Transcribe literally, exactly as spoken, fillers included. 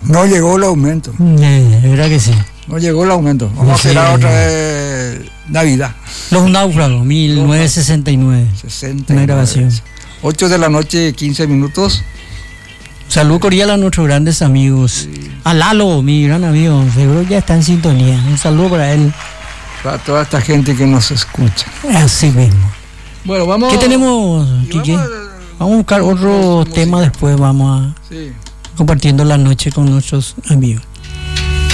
No llegó el aumento. Eh, ¿Verdad que sí? No llegó el aumento. Vamos Sí. a esperar otra vez Navidad. Los náufragos, mil novecientos sesenta y nueve. sesenta. Una grabación. ocho de la noche, quince minutos. Salud cordial a nuestros grandes amigos. Sí. A Lalo, mi gran amigo, seguro ya está en sintonía. Un saludo para él. Para toda esta gente que nos escucha. Así mismo. Bueno, vamos. ¿Qué tenemos, y Quique? vamos Vamos a- a buscar otro música. tema después, vamos a Sí. compartiendo la noche con nuestros amigos.